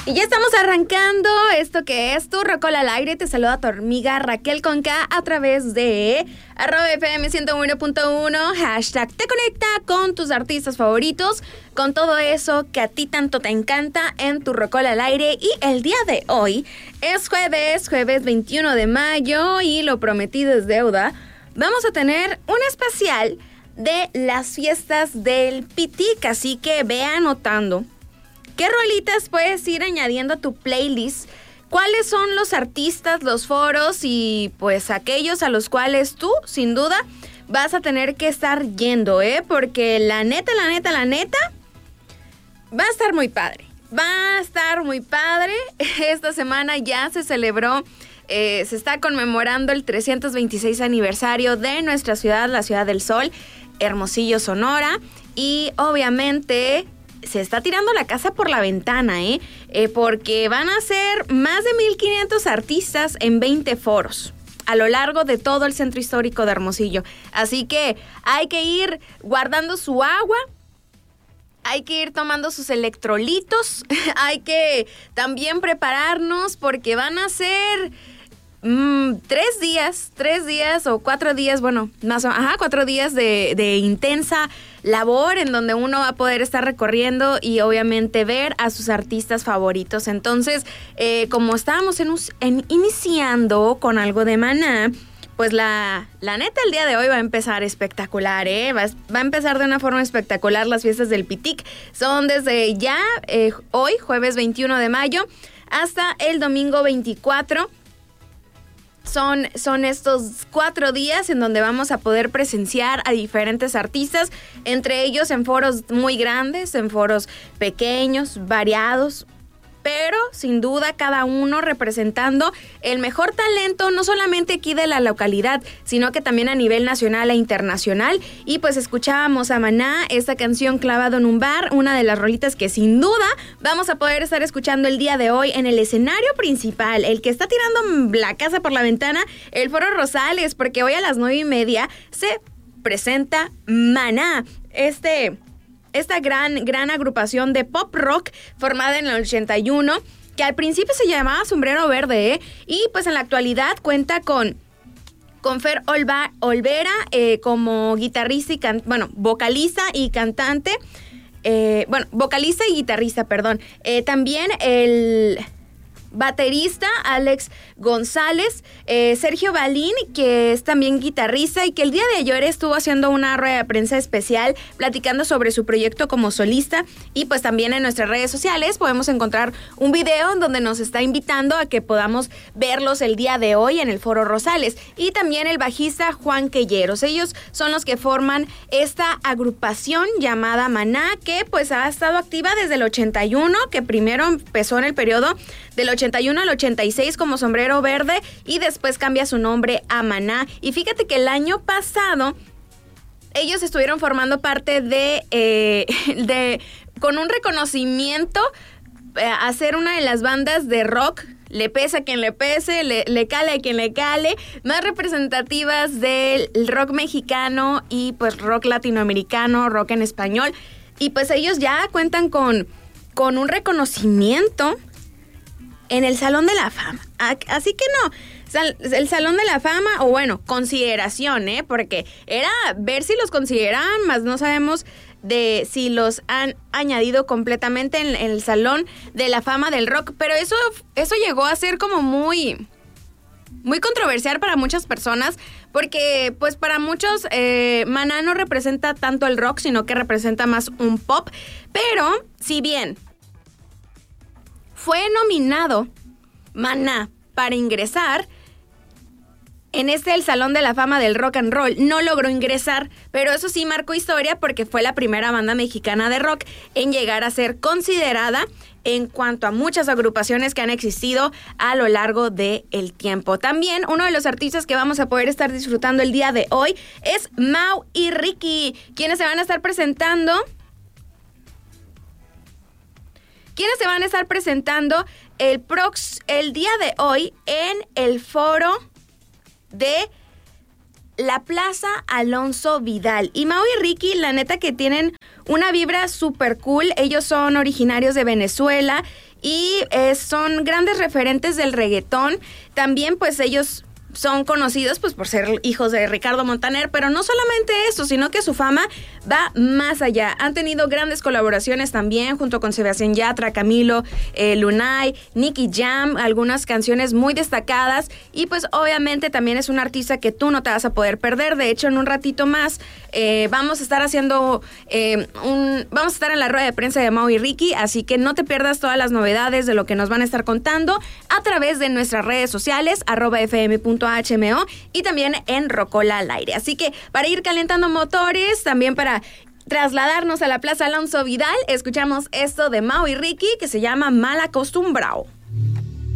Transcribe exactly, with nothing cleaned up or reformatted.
Y ya estamos arrancando esto que es Tu Rocola al Aire. Te saluda tu amiga Raquel con K a través de arroba F M ciento uno punto uno, hashtag te conecta con tus artistas favoritos, con todo eso que a ti tanto te encanta en Tu Rocola al Aire. Y el día de hoy es jueves, jueves veintiuno de mayo, y lo prometido es deuda. Vamos a tener un especial de las fiestas del Pitic, así que ve anotando qué rolitas puedes ir añadiendo a tu playlist, cuáles son los artistas, los foros y pues aquellos a los cuales tú, sin duda, vas a tener que estar yendo, ¿eh? Porque la neta, la neta, la neta, va a estar muy padre. Va a estar muy padre. Esta semana ya se celebró, eh, se está conmemorando el trescientos veintiséis aniversario de nuestra ciudad, la Ciudad del Sol, Hermosillo, Sonora. Y obviamente se está tirando la casa por la ventana, ¿eh? eh porque van a ser más de mil quinientos artistas en veinte foros a lo largo de todo el centro histórico de Hermosillo. Así que hay que ir guardando su agua, hay que ir tomando sus electrolitos, hay que también prepararnos porque van a ser Mm, tres días, tres días o cuatro días, bueno, más o ajá, cuatro días de, de intensa labor en donde uno va a poder estar recorriendo y obviamente ver a sus artistas favoritos. Entonces, eh, como estábamos en, en, iniciando con algo de Maná, pues la, la neta el día de hoy va a empezar espectacular, ¿eh? Va, va a empezar de una forma espectacular las fiestas del Pitic. Son desde ya, eh, hoy, jueves veintiuno de mayo, hasta el domingo veinticuatro. Son, son estos cuatro días en donde vamos a poder presenciar a diferentes artistas, entre ellos en foros muy grandes, en foros pequeños, variados, pero sin duda cada uno representando el mejor talento, no solamente aquí de la localidad, sino que también a nivel nacional e internacional. Y pues escuchábamos a Maná, esta canción Clavado en un bar, una de las rolitas que sin duda vamos a poder estar escuchando el día de hoy en el escenario principal, el que está tirando la casa por la ventana, el Foro Rosales, porque hoy a las nueve y media se presenta Maná, este... esta gran, gran agrupación de pop rock formada en el ochenta y uno, que al principio se llamaba Sombrero Verde, ¿eh? Y pues en la actualidad cuenta con, con Fer Olva, Olvera eh, como guitarrista y can, bueno, vocalista y cantante, eh, bueno, vocalista y guitarrista, perdón. Eh, también el baterista Alex González, eh, Sergio Balín, que es también guitarrista y que el día de ayer estuvo haciendo una rueda de prensa especial platicando sobre su proyecto como solista. Y pues también en nuestras redes sociales podemos encontrar un video en donde nos está invitando a que podamos verlos el día de hoy en el Foro Rosales. Y también el bajista Juan Quelleros. Ellos son los que forman esta agrupación llamada Maná, que pues ha estado activa desde el ochenta y uno, que primero empezó en el periodo del ochenta y uno al ochenta y seis como Sombrero Verde y después cambia su nombre a Maná. Y fíjate que el año pasado ellos estuvieron formando parte de, eh, de con un reconocimiento eh, a ser una de las bandas de rock, le pese a quien le pese, le, le cale a quien le cale, más representativas del rock mexicano y pues rock latinoamericano, rock en español. Y pues ellos ya cuentan con, con un reconocimiento en el Salón de la Fama. Así que no, el Salón de la Fama, o bueno, consideración, ¿eh? Porque era ver si los consideraban, más no sabemos de si los han añadido completamente en, en el Salón de la Fama del Rock. Pero eso, eso llegó a ser como muy, muy controversial para muchas personas, porque pues para muchos eh, Maná no representa tanto el rock, sino que representa más un pop. Pero si bien fue nominado Maná para ingresar en este el Salón de la Fama del Rock and Roll, no logró ingresar, pero eso sí marcó historia porque fue la primera banda mexicana de rock en llegar a ser considerada en cuanto a muchas agrupaciones que han existido a lo largo del tiempo. También uno de los artistas que vamos a poder estar disfrutando el día de hoy es Mau y Ricky, quienes se van a estar presentando quienes se van a estar presentando el, prox, el día de hoy en el foro de la Plaza Alonso Vidal. Y Mau y Ricky, la neta que tienen una vibra súper cool. Ellos son originarios de Venezuela y eh, son grandes referentes del reggaetón. También pues ellos son conocidos pues por ser hijos de Ricardo Montaner, pero no solamente eso, sino que su fama va más allá. Han tenido grandes colaboraciones también junto con Sebastián Yatra, Camilo, eh, Lunay, Nicky Jam, algunas canciones muy destacadas y pues obviamente también es un artista que tú no te vas a poder perder. De hecho, en un ratito más eh, vamos a estar haciendo eh, un, vamos a estar en la rueda de prensa de Mau y Ricky, así que no te pierdas todas las novedades de lo que nos van a estar contando a través de nuestras redes sociales, arroba fm punto h m o y también en Rocola al Aire. Así que para ir calentando motores, también para trasladarnos a la Plaza Alonso Vidal, escuchamos esto de Mau y Ricky que se llama Mal Acostumbrado.